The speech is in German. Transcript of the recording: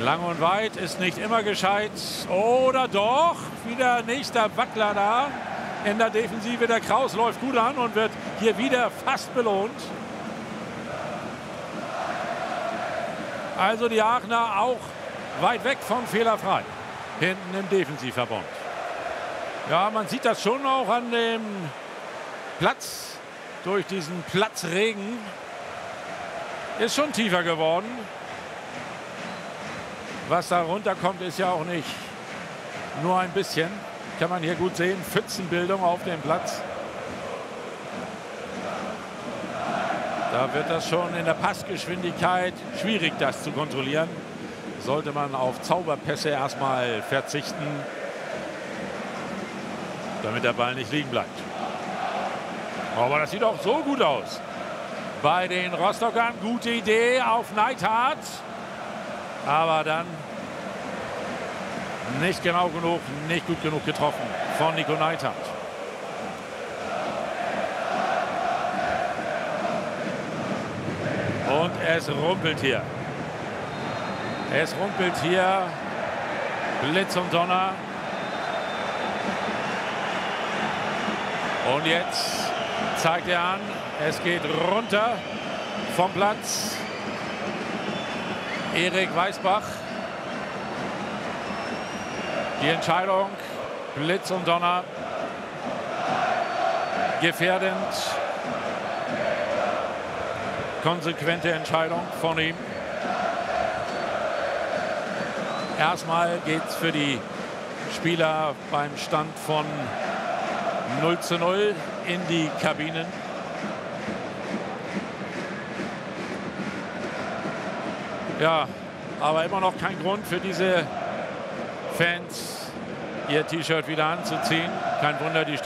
Lang und weit ist nicht immer gescheit. Oder doch, wieder nächster Wackler da in der Defensive. Der Kraus läuft gut an und wird hier wieder fast belohnt. Also die Aachener auch weit weg von fehlerfrei. Hinten im Defensivverbund. Ja, man sieht das schon auch an dem Platz. Durch diesen Platzregen ist schon tiefer geworden. Was da runterkommt, ist ja auch nicht nur ein bisschen. Kann man hier gut sehen. Pfützenbildung auf dem Platz. Da wird das schon in der Passgeschwindigkeit schwierig, das zu kontrollieren. Sollte man auf Zauberpässe erstmal verzichten, damit der Ball nicht liegen bleibt. Aber das sieht auch so gut aus. Bei den Rostockern gute Idee auf Neidhardt. Aber dann nicht genau genug, nicht gut genug getroffen von Nico Neidhardt. Und es rumpelt hier. Es rumpelt hier. Blitz und Donner. Und jetzt zeigt er an, es geht runter vom Platz. Erik Weißbach. Die Entscheidung, Blitz und Donner. Gefährdend. Konsequente Entscheidung von ihm. Erstmal geht es für die Spieler beim Stand von 0:0 in die Kabinen. Ja, aber immer noch kein Grund für diese Fans, ihr T-Shirt wieder anzuziehen. Kein Wunder, die